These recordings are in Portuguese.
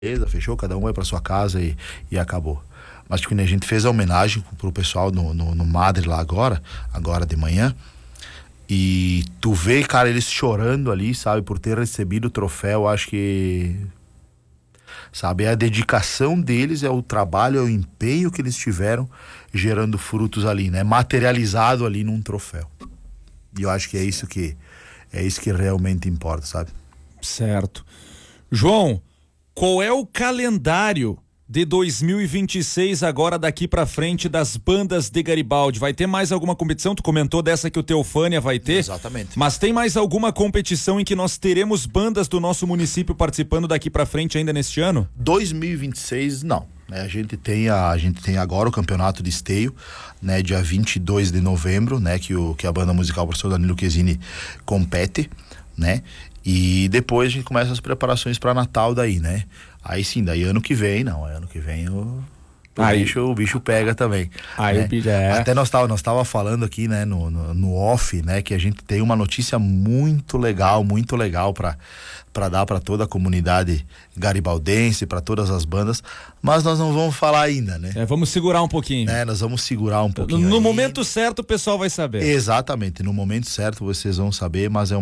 beleza, fechou, cada um vai pra sua casa e acabou. Mas que a gente fez a homenagem pro pessoal no Madre lá agora de manhã, e tu vê, cara, eles chorando ali, sabe, por ter recebido o troféu. Acho que, sabe, é a dedicação deles, é o trabalho, é o empenho que eles tiveram gerando frutos ali, né, materializado ali num troféu. E eu acho que é isso que realmente importa, sabe? Certo. João, qual é o calendário de 2026 agora daqui pra frente das bandas de Garibaldi? Vai ter mais alguma competição? Tu comentou dessa que o Teofânia vai ter. Exatamente. Mas tem mais alguma competição em que nós teremos bandas do nosso município participando daqui pra frente ainda neste ano? 2026 não, né? A gente tem agora o campeonato de esteio, né, dia 22 de novembro, né, que a banda musical professor Danilo Chiesini compete, né? E depois a gente começa as preparações para Natal daí, né? Aí sim, daí ano que vem o bicho pega também. Aí né? o bicho é. Até nós tava falando aqui, né, no off, né, que a gente tem uma notícia muito legal para dar para toda a comunidade garibaldense, para todas as bandas, mas nós não vamos falar ainda, né? Vamos segurar um pouquinho. Nós vamos segurar um pouquinho. No momento certo o pessoal vai saber. Exatamente, no momento certo vocês vão saber, mas é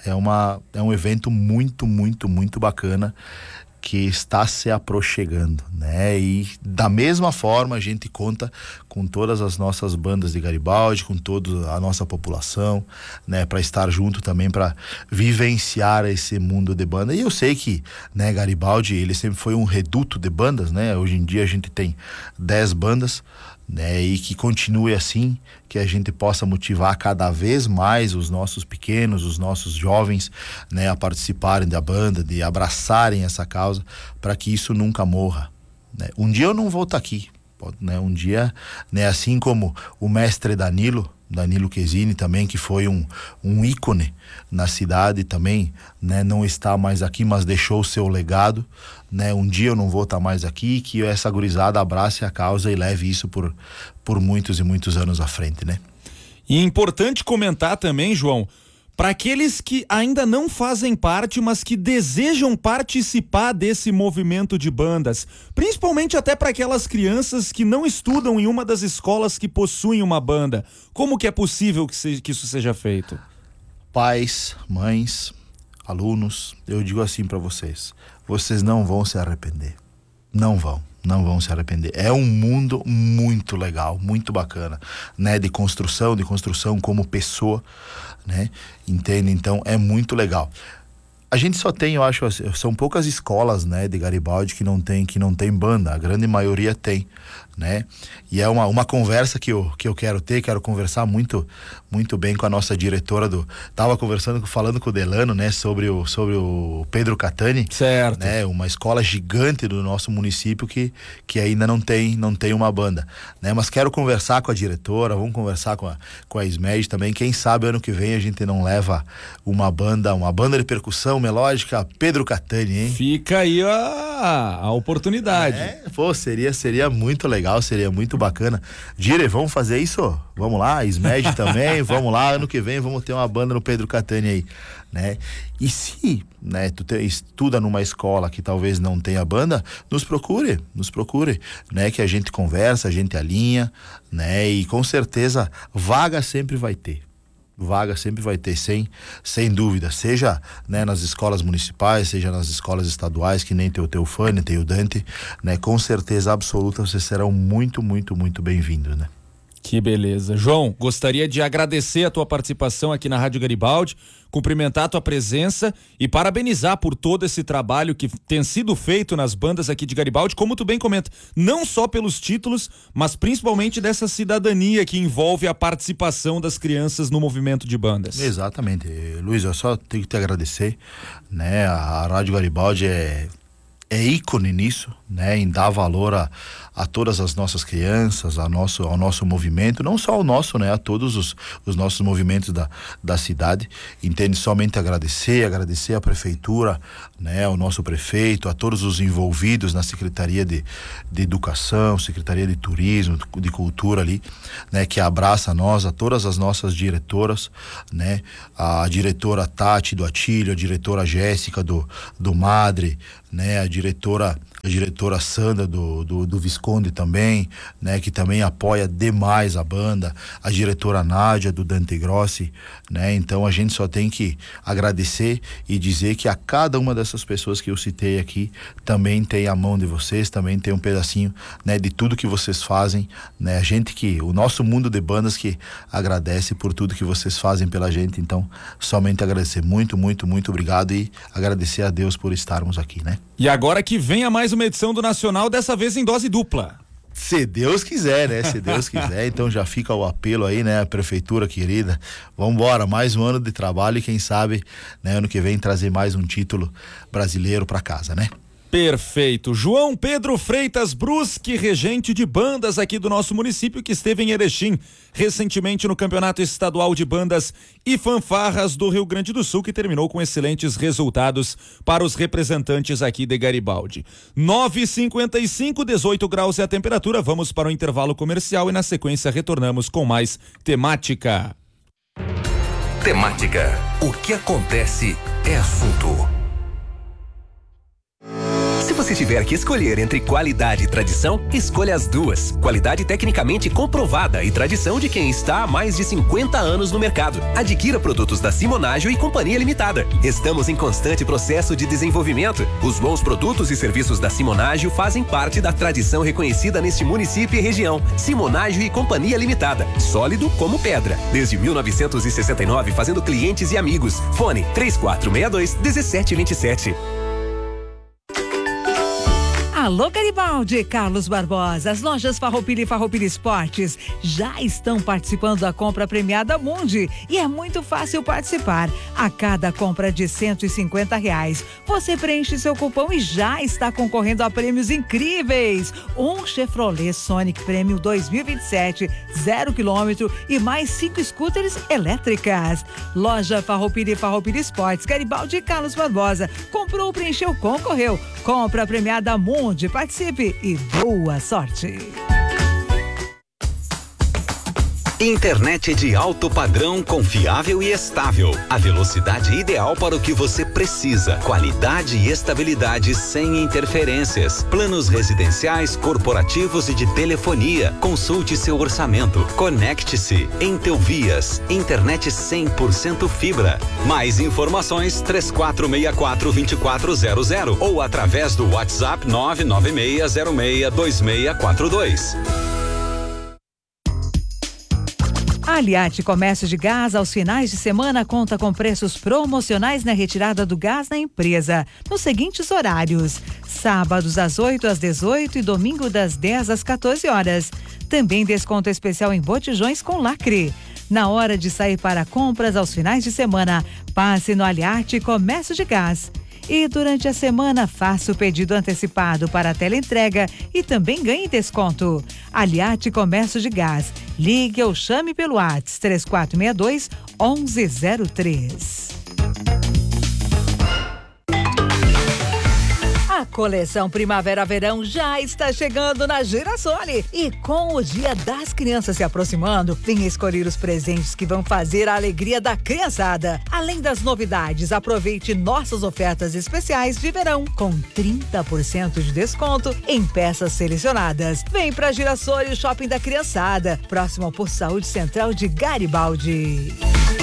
um evento muito, muito, muito bacana que está se aproximando, né? E da mesma forma a gente conta com todas as nossas bandas de Garibaldi, com toda a nossa população, né, para estar junto também, para vivenciar esse mundo de banda. E eu sei que, né, Garibaldi, ele sempre foi um reduto de bandas, né? Hoje em dia a gente tem 10 bandas, né, e que continue assim, que a gente possa motivar cada vez mais os nossos pequenos, os nossos jovens, né, a participarem da banda, de abraçarem essa causa, para que isso nunca morra, né? Um dia eu não vou estar aqui, né? Um dia, né, assim como o mestre Danilo Chiesini também, que foi um ícone na cidade também, né, não está mais aqui, mas deixou o seu legado, né? Um dia eu não vou estar mais aqui, que essa gurizada abrace a causa e leve isso por muitos e muitos anos à frente, né? E é importante comentar também, João, para aqueles que ainda não fazem parte, mas que desejam participar desse movimento de bandas, principalmente até para aquelas crianças que não estudam em uma das escolas que possuem uma banda. Como que é possível que isso seja feito? Pais, mães, alunos, eu digo assim para vocês não vão se arrepender. Não vão se arrepender. É um mundo muito legal, muito bacana, né? De construção como pessoa, né? Entende? Então é muito legal. A gente só tem, eu acho, são poucas escolas, né, de Garibaldi que não tem banda. A grande maioria tem, né? E é uma conversa que eu quero conversar muito bem com a nossa diretora tava falando com o Delano, né, sobre o Pedro Catani. Certo. Né, uma escola gigante do nosso município que ainda não tem uma banda, né? Mas quero conversar com a diretora, vamos conversar com a SMED também. Quem sabe ano que vem a gente não leva uma banda de percussão melódica Pedro Catani, hein? Fica aí a oportunidade. Pô, seria muito legal, seria muito bacana. Dire, vamos fazer isso? Vamos lá, SMED também, vamos lá, ano que vem vamos ter uma banda no Pedro Catani aí, né? E se, né, tu estuda numa escola que talvez não tenha banda, nos procure, né? Que a gente conversa, a gente alinha, né? E com certeza vaga sempre vai ter, sem dúvida, seja, né, nas escolas municipais, seja nas escolas estaduais, que nem tem o Teofânia, tem o Dante, né? Com certeza absoluta vocês serão muito, muito, muito bem-vindos, né? Que beleza. João, gostaria de agradecer a tua participação aqui na Rádio Garibaldi, cumprimentar a tua presença e parabenizar por todo esse trabalho que tem sido feito nas bandas aqui de Garibaldi, como tu bem comenta, não só pelos títulos, mas principalmente dessa cidadania que envolve a participação das crianças no movimento de bandas. Exatamente. Luiz, eu só tenho que te agradecer, né? A Rádio Garibaldi é ícone nisso, né, em dar valor a todas as nossas crianças, ao nosso movimento, não só ao nosso, né, a todos os nossos movimentos da cidade. Entende? Somente agradecer a prefeitura, né, ao nosso prefeito, a todos os envolvidos na Secretaria de Educação, Secretaria de Turismo, de Cultura ali, né, que abraça nós, a todas as nossas diretoras, né, a diretora Tati do Atílio, a diretora Jéssica do Madre, né, a diretora a diretora Sandra do Visconde também, né, que também apoia demais a banda, a diretora Nádia do Dante Grossi, né? Então a gente só tem que agradecer e dizer que a cada uma dessas pessoas que eu citei aqui também tem a mão de vocês, também tem um pedacinho, né, de tudo que vocês fazem, né? O nosso mundo de bandas que agradece por tudo que vocês fazem pela gente. Então, somente agradecer, muito, muito, muito obrigado, e agradecer a Deus por estarmos aqui, né? E agora que venha mais uma edição do Nacional, dessa vez em dose dupla. Se Deus quiser, né? Se Deus quiser. Então já fica o apelo aí, né? A prefeitura querida, vamos embora, mais um ano de trabalho e quem sabe, né, ano que vem trazer mais um título brasileiro para casa, né? Perfeito. João Pedro Freitas Brusque, regente de bandas aqui do nosso município, que esteve em Erechim recentemente no Campeonato Estadual de Bandas e Fanfarras do Rio Grande do Sul, que terminou com excelentes resultados para os representantes aqui de Garibaldi. 9h55, 18 graus é a temperatura. Vamos para o intervalo comercial e na sequência retornamos com mais Temática. Temática. O que acontece é assunto. Se você tiver que escolher entre qualidade e tradição, escolha as duas. Qualidade tecnicamente comprovada e tradição de quem está há mais de 50 anos no mercado. Adquira produtos da Simonágio e Companhia Limitada. Estamos em constante processo de desenvolvimento. Os bons produtos e serviços da Simonágio fazem parte da tradição reconhecida neste município e região. Simonágio e Companhia Limitada. Sólido como pedra. Desde 1969, fazendo clientes e amigos. Fone 3462-1727. Alô Garibaldi, Carlos Barbosa, as lojas Farroupilha e Farroupilha Esportes já estão participando da compra premiada Mundi e é muito fácil participar. A cada compra de R$150, você preenche seu cupom e já está concorrendo a prêmios incríveis. Um Chevrolet Sonic Premium 2027, 0 km e mais 5 scooters elétricas. Loja Farroupilha e Farroupilha Esportes, Garibaldi e Carlos Barbosa. Comprou, preencheu, concorreu. Compra premiada Mundi. Participe e boa sorte. Internet de alto padrão, confiável e estável. A velocidade ideal para o que você precisa. Qualidade e estabilidade sem interferências. Planos residenciais, corporativos e de telefonia. Consulte seu orçamento. Conecte-se. Entelvias. Internet 100% fibra. Mais informações 3464-2400 ou através do WhatsApp 996062642. A Aliate Comércio de Gás, aos finais de semana, conta com preços promocionais na retirada do gás na empresa, nos seguintes horários: sábados das 8 às 18 e domingo das 10 às 14 horas. Também desconto especial em botijões com lacre. Na hora de sair para compras aos finais de semana, passe no Aliate Comércio de Gás. E durante a semana, faça o pedido antecipado para a teleentrega e também ganhe desconto. Aliate Comércio de Gás. Ligue ou chame pelo WhatsApp 3462-1103. A coleção Primavera-Verão já está chegando na Girasole e com o Dia das Crianças se aproximando, venha escolher os presentes que vão fazer a alegria da criançada. Além das novidades, aproveite nossas ofertas especiais de verão com 30% de desconto em peças selecionadas. Vem pra Girasole, Shopping da Criançada, próximo ao Posto Saúde Central de Garibaldi.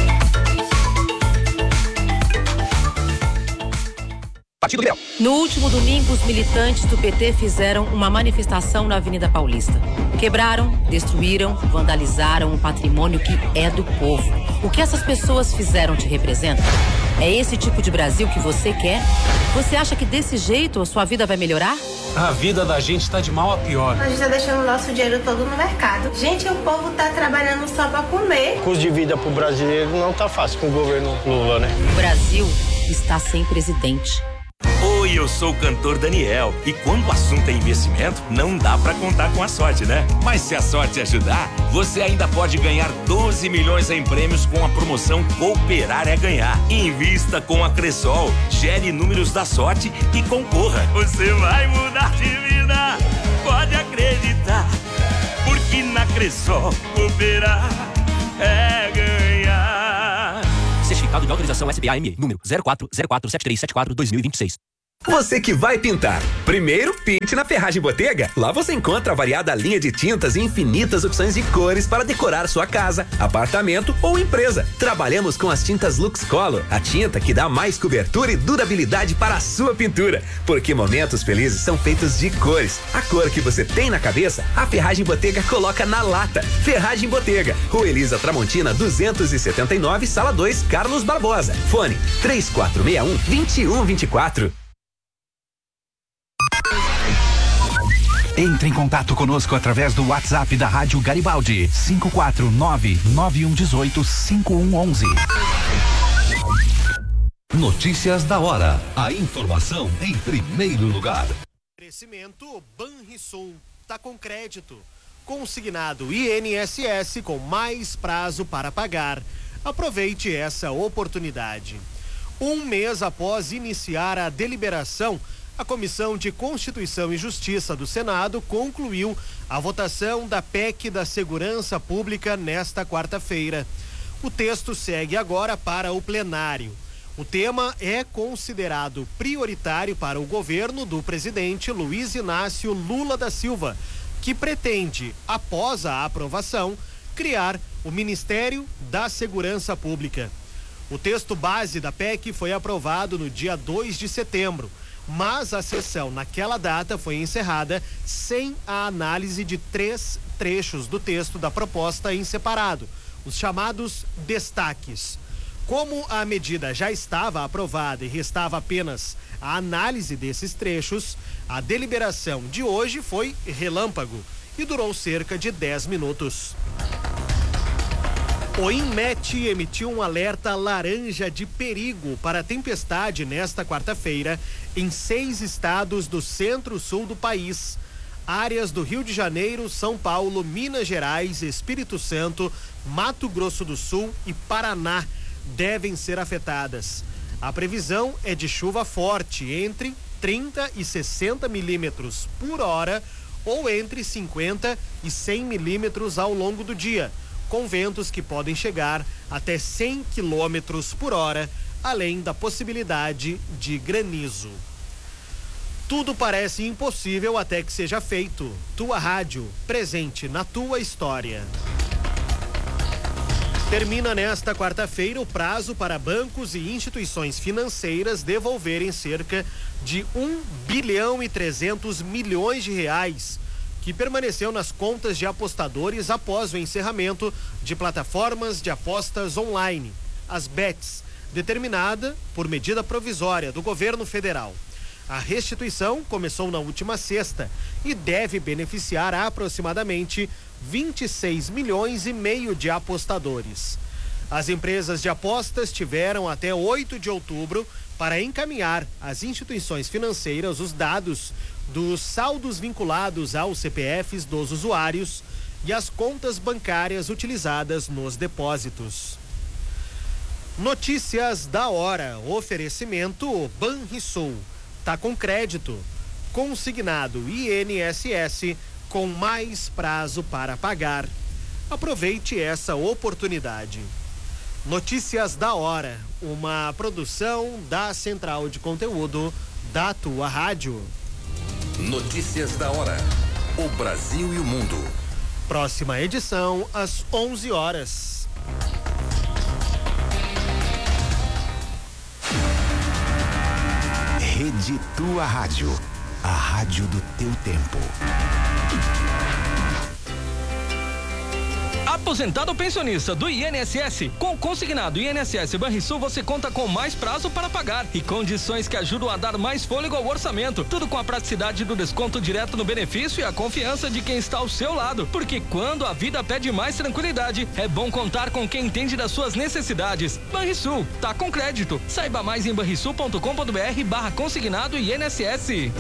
Partido Liberal. No último domingo, os militantes do PT fizeram uma manifestação na Avenida Paulista. Quebraram, destruíram, vandalizaram um patrimônio que é do povo. O que essas pessoas fizeram te representa? É esse tipo de Brasil que você quer? Você acha que desse jeito a sua vida vai melhorar? A vida da gente está de mal a pior. A gente tá deixando o nosso dinheiro todo no mercado. Gente, o povo tá trabalhando só pra comer. O custo de vida pro brasileiro não tá fácil com o governo Lula, né? O Brasil está sem presidente. Oi, eu sou o cantor Daniel e quando o assunto é investimento, não dá pra contar com a sorte, né? Mas se a sorte ajudar, você ainda pode ganhar 12 milhões em prêmios com a promoção Cooperar é Ganhar. Invista com a Cressol, gere números da sorte e concorra. Você vai mudar de vida, pode acreditar, porque na Cressol cooperar é ganhar. Certificado de autorização SBAME, número 04047374-2026. Você que vai pintar, primeiro pinte na Ferragem Botega. Lá você encontra a variada linha de tintas e infinitas opções de cores para decorar sua casa, apartamento ou empresa. Trabalhamos com as tintas Luxcolor, a tinta que dá mais cobertura e durabilidade para a sua pintura. Porque momentos felizes são feitos de cores. A cor que você tem na cabeça, a Ferragem Botega coloca na lata. Ferragem Botega, Rua Elisa Tramontina 279, Sala 2, Carlos Barbosa. Fone 3461-2124. Entre em contato conosco através do WhatsApp da Rádio Garibaldi, 549-9118-5111. Notícias da hora. A informação em primeiro lugar. Oferecimento Banrisul. Tá com crédito. Consignado INSS com mais prazo para pagar. Aproveite essa oportunidade. Um mês após iniciar a deliberação, a Comissão de Constituição e Justiça do Senado concluiu a votação da PEC da Segurança Pública nesta quarta-feira. O texto segue agora para o plenário. O tema é considerado prioritário para o governo do presidente Luiz Inácio Lula da Silva, que pretende, após a aprovação, criar o Ministério da Segurança Pública. O texto base da PEC foi aprovado no dia 2 de setembro. Mas a sessão naquela data foi encerrada sem a análise de 3 trechos do texto da proposta em separado, os chamados destaques. Como a medida já estava aprovada e restava apenas a análise desses trechos, a deliberação de hoje foi relâmpago e durou cerca de 10 minutos. O INMET emitiu um alerta laranja de perigo para tempestade nesta quarta-feira em 6 estados do centro-sul do país. Áreas do Rio de Janeiro, São Paulo, Minas Gerais, Espírito Santo, Mato Grosso do Sul e Paraná devem ser afetadas. A previsão é de chuva forte entre 30 e 60 milímetros por hora ou entre 50 e 100 milímetros ao longo do dia, com ventos que podem chegar até 100 quilômetros por hora, além da possibilidade de granizo. Tudo parece impossível até que seja feito. Tua Rádio, presente na tua história. Termina nesta quarta-feira o prazo para bancos e instituições financeiras devolverem cerca de 1 bilhão e 300 milhões de reais que permaneceu nas contas de apostadores após o encerramento de plataformas de apostas online, as bets, determinada por medida provisória do governo federal. A restituição começou na última sexta e deve beneficiar aproximadamente 26 milhões e meio de apostadores. As empresas de apostas tiveram até 8 de outubro para encaminhar às instituições financeiras os dados dos saldos vinculados aos CPFs dos usuários e as contas bancárias utilizadas nos depósitos. Notícias da hora. Oferecimento Banrisul. Tá com crédito. Consignado INSS com mais prazo para pagar. Aproveite essa oportunidade. Notícias da hora. Uma produção da Central de Conteúdo da Tua Rádio. Notícias da hora. O Brasil e o mundo. Próxima edição às 11 horas. Rede Tua Rádio. A rádio do teu tempo. Aposentado ou pensionista do INSS, com consignado INSS Banrisul você conta com mais prazo para pagar e condições que ajudam a dar mais fôlego ao orçamento. Tudo com a praticidade do desconto direto no benefício e a confiança de quem está ao seu lado. Porque quando a vida pede mais tranquilidade, é bom contar com quem entende das suas necessidades. Banrisul, tá com crédito. Saiba mais em banrisul.com.br/consignado INSS.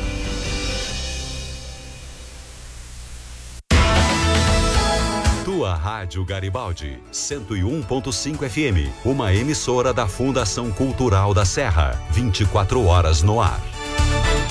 Tua Rádio Garibaldi, 101.5 FM, uma emissora da Fundação Cultural da Serra, 24 horas no ar.